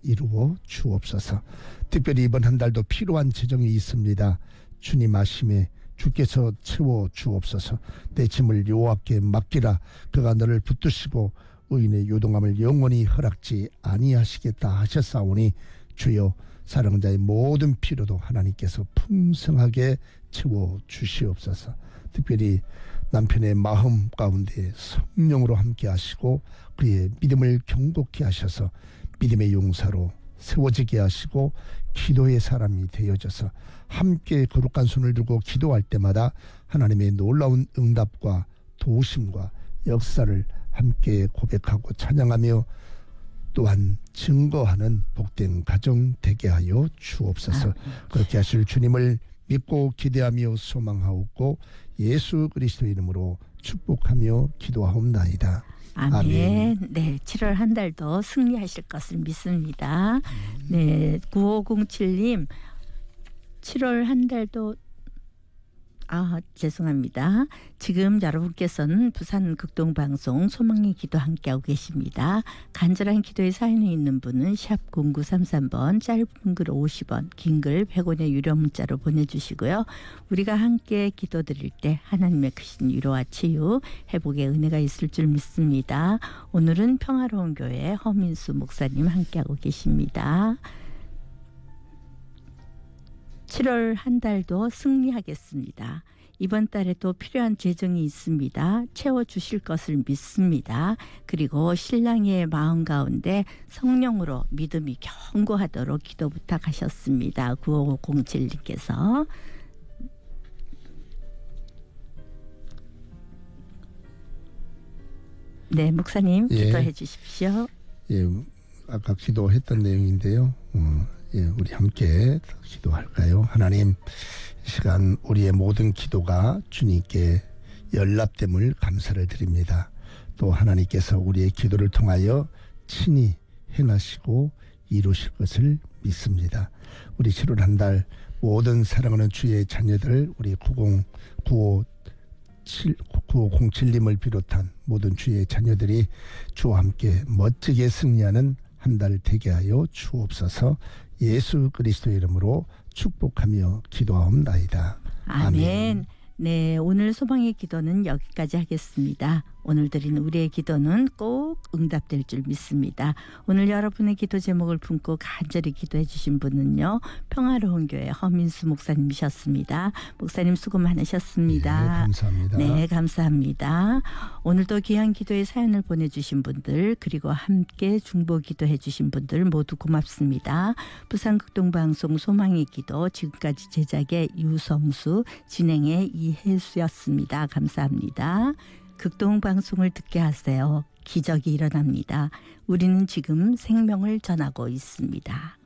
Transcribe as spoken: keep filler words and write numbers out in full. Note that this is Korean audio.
이루어 주옵소서. 특별히 이번 한 달도 필요한 재정이 있습니다. 주님 아심에 주께서 채워 주옵소서. 내 짐을 여호와께 맡기라. 그가 너를 붙드시고 의인의 요동함을 영원히 허락지 아니하시겠다 하셨사오니 주여 사랑하는 자의 모든 필요도 하나님께서 풍성하게 채워 주시옵소서. 특별히 남편의 마음 가운데 성령으로 함께 하시고 그의 믿음을 경고케 하셔서 믿음의 용사로 세워지게 하시고 기도의 사람이 되어져서 함께 거룩한 손을 들고 기도할 때마다 하나님의 놀라운 응답과 도우심과 역사를 함께 고백하고 찬양하며 또한 증거하는 복된 가정 되게 하여 주옵소서. 그렇게 하실 주님을 믿고 기대하며 소망하옵고 예수 그리스도 이름으로 축복하며 기도하옵나이다. 아멘. 아멘. 네, 칠월 한 달도 승리하실 것을 믿습니다. 네, 구오공칠 님 칠월 한 달도 아 죄송합니다. 지금 여러분께서는 부산 극동방송 소망의 기도 함께하고 계십니다. 간절한 기도에 사연이 있는 분은 샵 공구삼삼 번, 짧은 글 오십 원, 긴 글 백 원의 유료 문자로 보내주시고요. 우리가 함께 기도드릴 때 하나님의 크신 위로와 치유, 회복의 은혜가 있을 줄 믿습니다. 오늘은 평화로운 교회 허민수 목사님 함께하고 계십니다. 칠월 한 달도 승리하겠습니다. 이번 달에도 필요한 재정이 있습니다. 채워주실 것을 믿습니다. 그리고 신랑의 마음 가운데 성령으로 믿음이 견고하도록 기도 부탁하셨습니다. 구오공칠 님께서 네, 목사님 기도해 예. 주십시오. 예, 아까 기도했던 내용인데요. 어, 예, 우리 함께 기도할까요? 하나님, 이 시간 우리의 모든 기도가 주님께 연락됨을 감사를 드립니다. 또 하나님께서 우리의 기도를 통하여 친히 행하시고 이루실 것을 믿습니다. 우리 칠월 한 달 모든 사랑하는 주의 자녀들, 우리 구오공칠 님을 비롯한 모든 주의 자녀들이 주와 함께 멋지게 승리하는 한 달 되게 하여 주옵소서. 예수 그리스도 이름으로 축복하며 기도하옵나이다. 아멘. 아멘. 네, 오늘 소망의 기도는 여기까지 하겠습니다. 오늘 드린 우리의 기도는 꼭 응답될 줄 믿습니다. 오늘 여러분의 기도 제목을 품고 간절히 기도해 주신 분은요, 평화로운 교회 허민수 목사님이셨습니다. 목사님 수고 많으셨습니다. 네, 감사합니다. 네, 감사합니다. 오늘도 귀한 기도의 사연을 보내주신 분들, 그리고 함께 중보 기도해 주신 분들 모두 고맙습니다. 부산극동방송 소망의 기도, 지금까지 제작의 유성수, 진행의 이혜수였습니다. 감사합니다. 극동방송을 듣게 하세요. 기적이 일어납니다. 우리는 지금 생명을 전하고 있습니다.